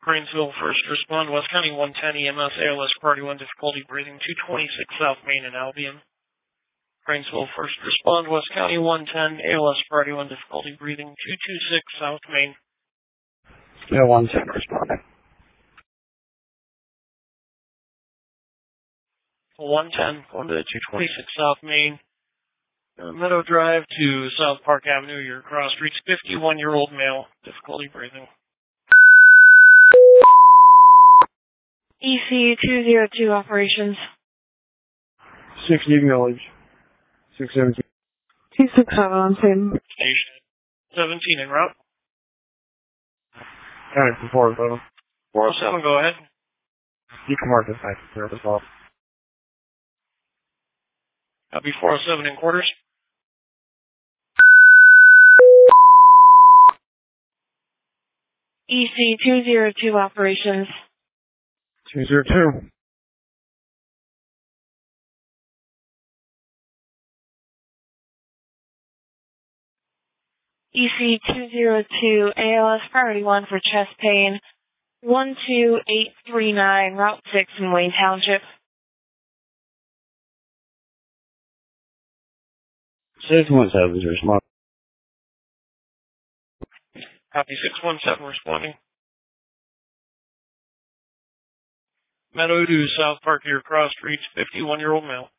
Cranesville, first respond, West County 110 EMS, ALS priority 1, difficulty breathing, 226 South Main in Albion. Cranesville, first respond, West County 110, ALS priority 1, difficulty breathing, 226 South Main. Yeah, 110 responding. 110, going to 226 South Main. Meadow Drive to South Park Avenue, your cross streets, 51-year-old male, difficulty breathing. EC202 operations. 60 Village. 617. 267 on same. Station 17 en route. County for 407. 407, go ahead. You can mark this night service off. Copy 407 in quarters. EC202 operations. 202. EC202 ALS priority 1 for chest pain. 12839 Route 6 in Wayne Township. 617 is responding. Copy 617 responding. Meadow to South Park, your cross streets, 51-year-old male.